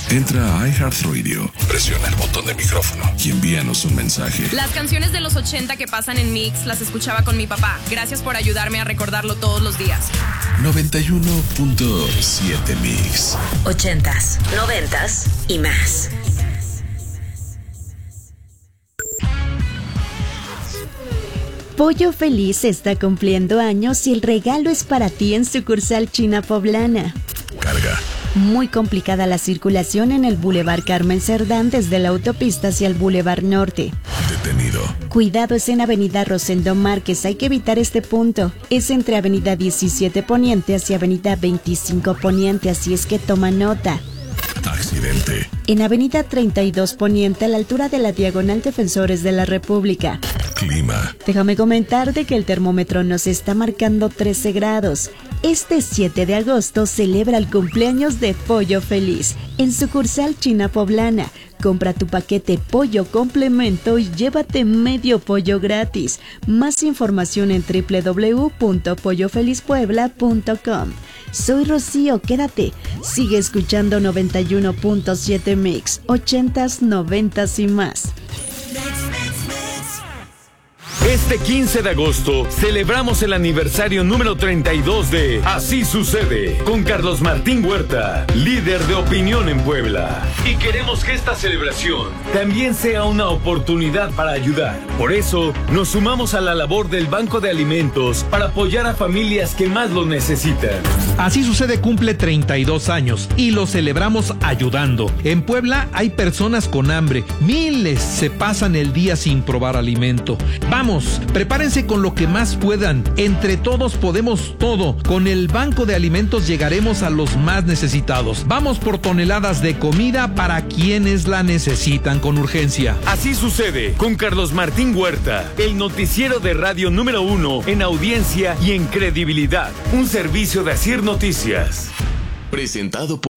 Entra a iHeartRadio, presiona el botón de micrófono y envíanos un mensaje. Las canciones de los 80 que pasan en Mix las escuchaba con mi papá. Gracias por ayudarme a recordarlo todos los días. 91.7 Mix. 80s, 90s y más. Pollo Feliz está cumpliendo años y el regalo es para ti en sucursal China Poblana. Carga. Muy complicada la circulación en el Boulevard Carmen Cerdán desde la autopista hacia el Boulevard Norte. Detenido. Cuidado, es en Avenida Rosendo Márquez, hay que evitar este punto. Es entre Avenida 17 Poniente hacia Avenida 25 Poniente, así es que toma nota. Accidente. En Avenida 32 Poniente, a la altura de la Diagonal Defensores de la República. Clima. Déjame comentarte que el termómetro nos está marcando 13 grados. Este 7 de agosto celebra el cumpleaños de Pollo Feliz en sucursal China Poblana. Compra tu paquete pollo complemento y llévate medio pollo gratis. Más información en www.pollofelizpuebla.com. Soy Rocío, quédate. Sigue escuchando 91.7 Mix, 80s, 90s y más. Este 15 de agosto celebramos el aniversario número 32 de Así Sucede con Carlos Martín Huerta, líder de opinión en Puebla. Y queremos que esta celebración también sea una oportunidad para ayudar. Por eso nos sumamos a la labor del Banco de Alimentos para apoyar a familias que más lo necesitan. Así Sucede cumple 32 años y lo celebramos ayudando. En Puebla hay personas con hambre, miles se pasan el día sin probar alimento. Vamos, prepárense con lo que más puedan. Entre todos podemos todo. Con el Banco de Alimentos llegaremos a los más necesitados. Vamos por toneladas de comida para quienes la necesitan con urgencia. Así Sucede con Carlos Martín Huerta, el noticiero de radio número 1 en audiencia y en credibilidad. Un servicio de Asir Noticias. Presentado por